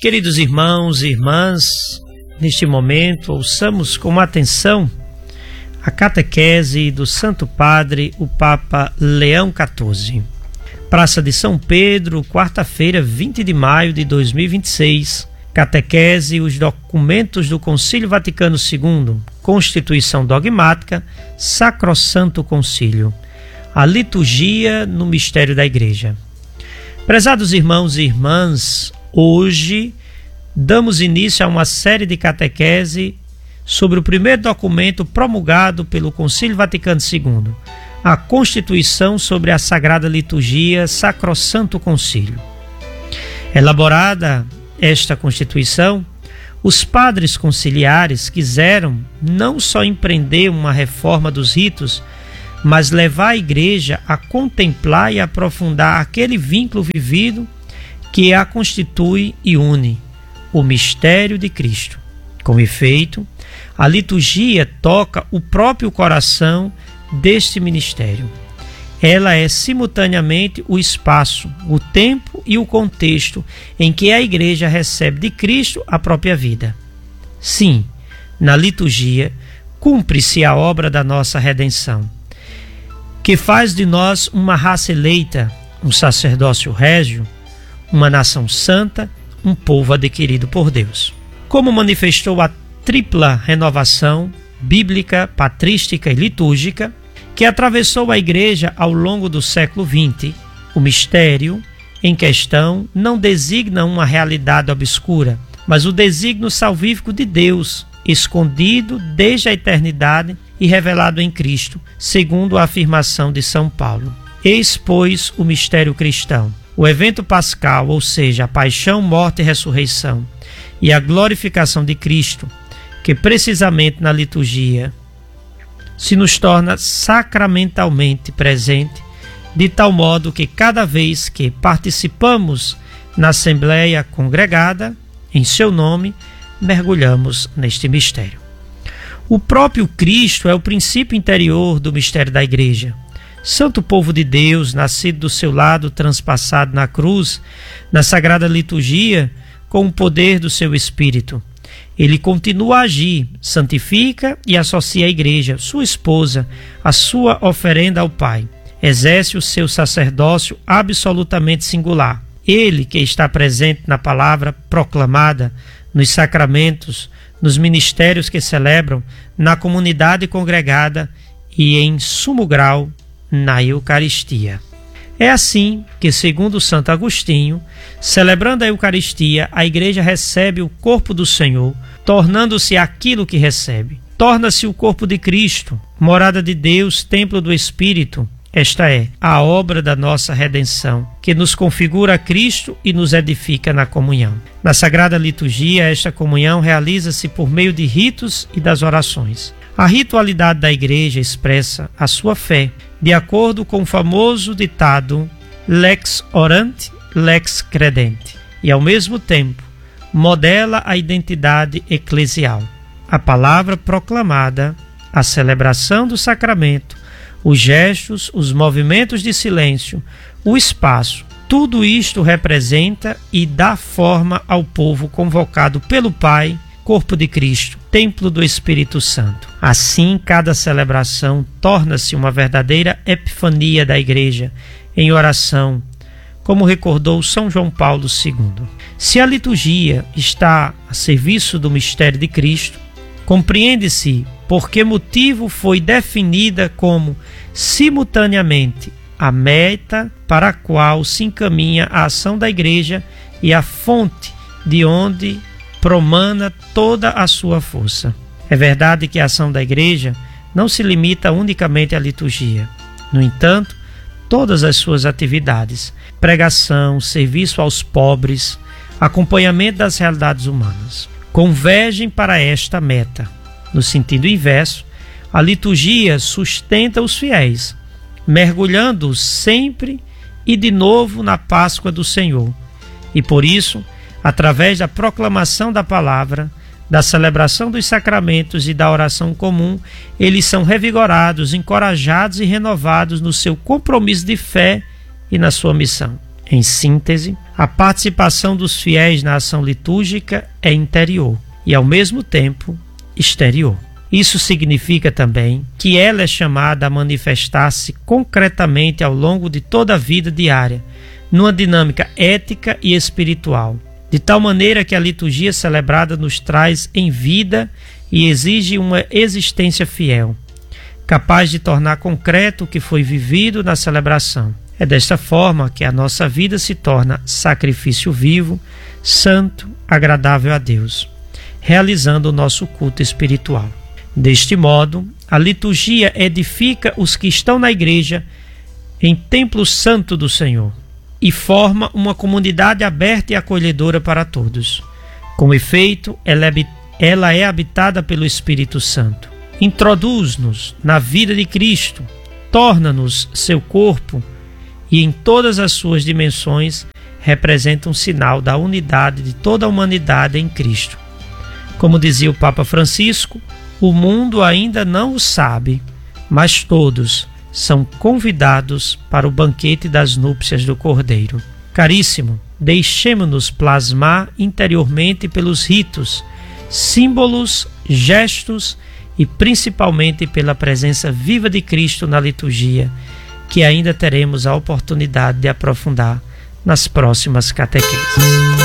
Queridos irmãos e irmãs, neste momento ouçamos com atenção a catequese do Santo Padre, o Papa Leão XIV. Praça de São Pedro, quarta-feira, 20 de maio de 2026. Catequese, os documentos do Concílio Vaticano II, Constituição Dogmática, Sacrosanto Concílio, a liturgia no mistério da Igreja. Prezados irmãos e irmãs, hoje damos início a uma série de catequese sobre o primeiro documento promulgado pelo Concílio Vaticano II, a Constituição sobre a Sagrada Liturgia, Sacrosanto Concílio. Elaborada esta Constituição, os padres conciliares quiseram não só empreender uma reforma dos ritos, mas levar a Igreja a contemplar e aprofundar aquele vínculo vivido que a constitui e une, o mistério de Cristo. Com efeito, a liturgia toca o próprio coração deste ministério. Ela é simultaneamente o espaço, o tempo e o contexto em que a Igreja recebe de Cristo a própria vida. Sim, na liturgia cumpre-se a obra da nossa redenção, que faz de nós uma raça eleita, um sacerdócio régio, uma nação santa, um povo adquirido por Deus. Como manifestou a tripla renovação bíblica, patrística e litúrgica, que atravessou a Igreja ao longo do século XX, o mistério em questão não designa uma realidade obscura, mas o desígnio salvífico de Deus, escondido desde a eternidade e revelado em Cristo, segundo a afirmação de São Paulo. Eis, pois, o mistério cristão, o evento pascal, ou seja, a paixão, morte e ressurreição, e a glorificação de Cristo, que precisamente na liturgia se nos torna sacramentalmente presente, de tal modo que cada vez que participamos na Assembleia congregada, em seu nome, mergulhamos neste mistério. O próprio Cristo é o princípio interior do mistério da Igreja. Santo povo de Deus, nascido do seu lado, transpassado na cruz, na Sagrada Liturgia, com o poder do seu Espírito. Ele continua a agir, santifica e associa a Igreja, sua esposa, a sua oferenda ao Pai. Exerce o seu sacerdócio absolutamente singular. Ele que está presente na palavra proclamada, nos sacramentos, nos ministérios que celebram, na comunidade congregada e em sumo grau na Eucaristia. É assim que, segundo Santo Agostinho, celebrando a Eucaristia, a Igreja recebe o corpo do Senhor, tornando-se aquilo que recebe. Torna-se o corpo de Cristo, morada de Deus, templo do Espírito. Esta é a obra da nossa redenção, que nos configura a Cristo e nos edifica na comunhão. Na Sagrada Liturgia, esta comunhão realiza-se por meio de ritos e das orações. A ritualidade da Igreja expressa a sua fé, de acordo com o famoso ditado lex orante, lex credente, e ao mesmo tempo modela a identidade eclesial. A palavra proclamada, a celebração do sacramento, os gestos, os movimentos de silêncio, o espaço, tudo isto representa e dá forma ao povo convocado pelo Pai, corpo de Cristo, templo do Espírito Santo. Assim, cada celebração torna-se uma verdadeira epifania da Igreja, em oração, como recordou São João Paulo II. Se a liturgia está a serviço do mistério de Cristo, compreende-se por que motivo foi definida como, simultaneamente, a meta para a qual se encaminha a ação da Igreja e a fonte de onde promana toda a sua força. É verdade que a ação da Igreja não se limita unicamente à liturgia. No entanto, todas as suas atividades, pregação, serviço aos pobres, acompanhamento das realidades humanas, convergem para esta meta. No sentido inverso, a liturgia sustenta os fiéis, mergulhando-os sempre e de novo na Páscoa do Senhor. E por isso, através da proclamação da palavra, da celebração dos sacramentos e da oração comum, eles são revigorados, encorajados e renovados no seu compromisso de fé e na sua missão. Em síntese, A participação dos fiéis na ação litúrgica é interior e, ao mesmo tempo, exterior. Isso significa também que ela é chamada a manifestar-se concretamente ao longo de toda a vida diária, numa dinâmica ética e espiritual, de tal maneira que a liturgia celebrada nos traz em vida e exige uma existência fiel, capaz de tornar concreto o que foi vivido na celebração. É desta forma que a nossa vida se torna sacrifício vivo, santo, agradável a Deus, realizando o nosso culto espiritual. Deste modo, a liturgia edifica os que estão na igreja em templo santo do Senhor e forma uma comunidade aberta e acolhedora para todos. Com efeito, ela é habitada pelo Espírito Santo. Introduz-nos na vida de Cristo, torna-nos seu corpo e em todas as suas dimensões representa um sinal da unidade de toda a humanidade em Cristo. Como dizia o Papa Francisco, o mundo ainda não o sabe, mas todos são convidados para o banquete das núpcias do Cordeiro. Caríssimo, deixemo-nos plasmar interiormente pelos ritos, símbolos, gestos e principalmente pela presença viva de Cristo na liturgia, que ainda teremos a oportunidade de aprofundar nas próximas catequeses.